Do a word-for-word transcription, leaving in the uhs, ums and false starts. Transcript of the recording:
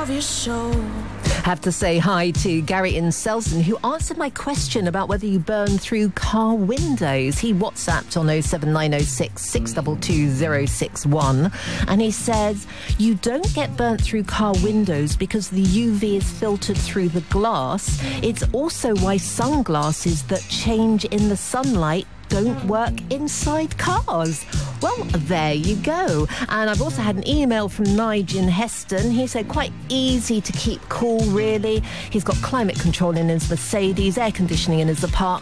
of your soul. Have to say hi to Gary in Selsdon, who answered my question about whether you burn through car windows. He WhatsApped on oh seven nine oh six, six two two oh six one, and he says, you don't get burnt through car windows because the U V is filtered through the glass. It's also why sunglasses that change in the sunlight don't work inside cars. Well, there you go. And I've also had an email from Nigel in Heston. He said quite easy to keep cool, really. He's got climate control in his Mercedes, air conditioning in his apartment.